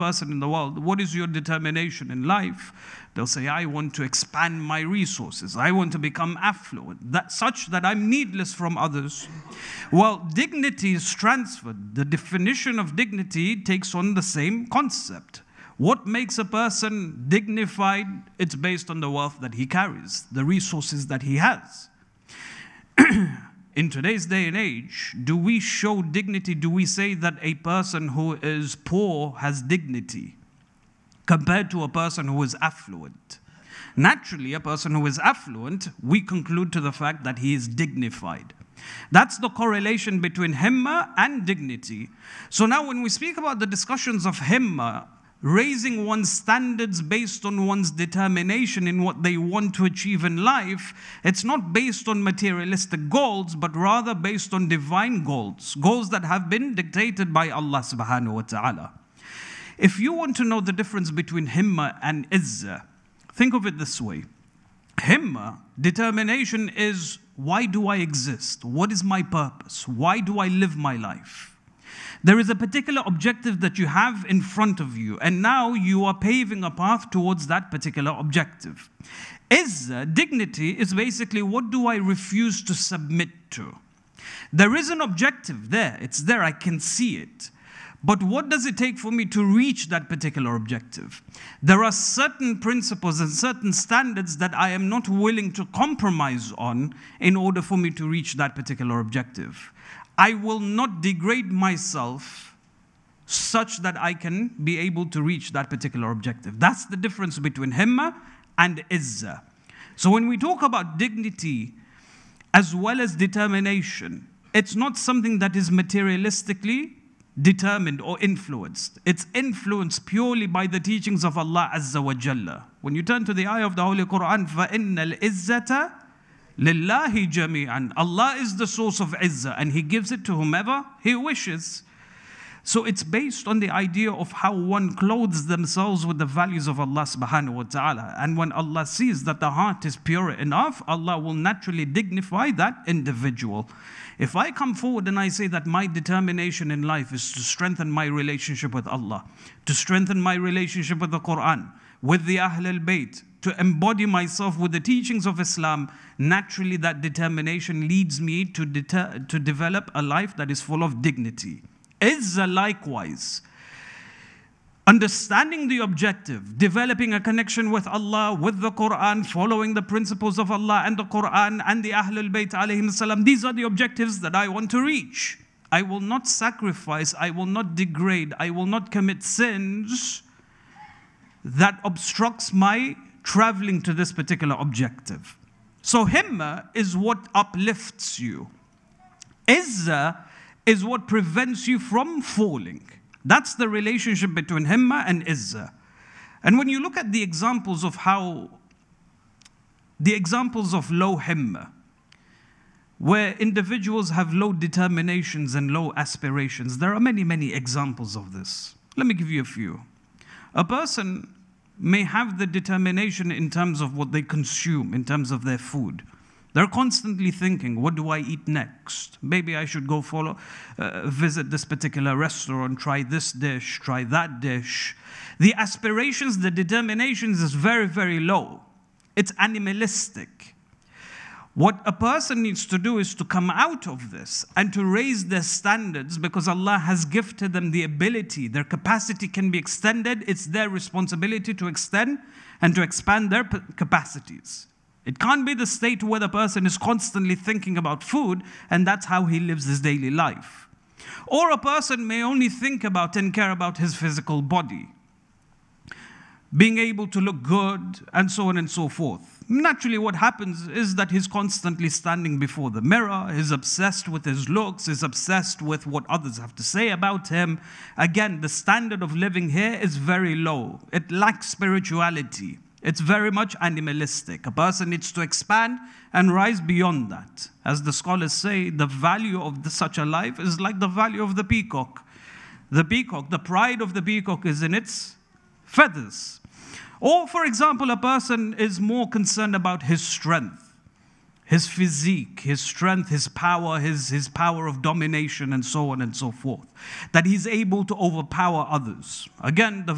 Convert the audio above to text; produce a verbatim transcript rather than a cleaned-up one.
person in the world, what is your determination in life? They'll say, I want to expand my resources. I want to become affluent, that, such that I'm needless from others. Well, dignity is transferred. The definition of dignity takes on the same concept. What makes a person dignified? It's based on the wealth that he carries, the resources that he has. In today's day and age, do we show dignity? Do we say that a person who is poor has dignity compared to a person who is affluent? Naturally, a person who is affluent, we conclude to the fact that he is dignified. That's the correlation between himma and dignity. So now when we speak about the discussions of himma, raising one's standards based on one's determination in what they want to achieve in life, it's not based on materialistic goals, but rather based on divine goals, goals that have been dictated by Allah subhanahu wa ta'ala. If you want to know the difference between himma and izzah, think of it this way. Himma, determination, is why do I exist? What is my purpose? Why do I live my life? There is a particular objective that you have in front of you, and now you are paving a path towards that particular objective. Izzah, dignity, is basically what do I refuse to submit to? There is an objective there. It's there. I can see it. But what does it take for me to reach that particular objective? There are certain principles and certain standards that I am not willing to compromise on in order for me to reach that particular objective. I will not degrade myself such that I can be able to reach that particular objective. That's the difference between himma and izzah. So when we talk about dignity as well as determination, it's not something that is materialistically determined or influenced. It's influenced purely by the teachings of Allah Azza wa Jalla. When you turn to the ayah of the Holy Quran, فَإِنَّ الْإِزَّةَ Lillahi jami'an. Allah is the source of izzah, and He gives it to whomever He wishes. So it's based on the idea of how one clothes themselves with the values of Allah subhanahu wa ta'ala. And when Allah sees that the heart is pure enough, Allah will naturally dignify that individual. If I come forward and I say that my determination in life is to strengthen my relationship with Allah, to strengthen my relationship with the Quran, with the Ahl al-Bayt, to embody myself with the teachings of Islam, naturally that determination leads me to, deter, to develop a life that is full of dignity. Izzah likewise. Understanding the objective, developing a connection with Allah, with the Quran, following the principles of Allah and the Quran and the Ahl al-Bayt alayhim salam, these are the objectives that I want to reach. I will not sacrifice, I will not degrade, I will not commit sins that obstructs my traveling to this particular objective. So himma is what uplifts you. Izzah is what prevents you from falling. That's the relationship between himma and izzah. And when you look at the examples of how, the examples of low himma, where individuals have low determinations and low aspirations, there are many, many examples of this. Let me give you a few. A person may have the determination in terms of what they consume, in terms of their food. They're constantly thinking, what do I eat next? Maybe I should go follow, uh, visit this particular restaurant, try this dish, try that dish. The aspirations, the determinations is very, very low. It's animalistic. What a person needs to do is to come out of this and to raise their standards, because Allah has gifted them the ability. Their capacity can be extended. It's their responsibility to extend and to expand their capacities. It can't be the state where the person is constantly thinking about food and that's how he lives his daily life. Or a person may only think about and care about his physical body, being able to look good, and so on and so forth. Naturally, what happens is that he's constantly standing before the mirror, he's obsessed with his looks, he's obsessed with what others have to say about him. Again, the standard of living here is very low. It lacks spirituality. It's very much animalistic. A person needs to expand and rise beyond that. As the scholars say, the value of the, such a life is like the value of the peacock. The peacock, the pride of the peacock is in its feathers. Or, for example, a person is more concerned about his strength, his physique, his strength, his power, his, his power of domination, and so on and so forth. That he's able to overpower others. Again, the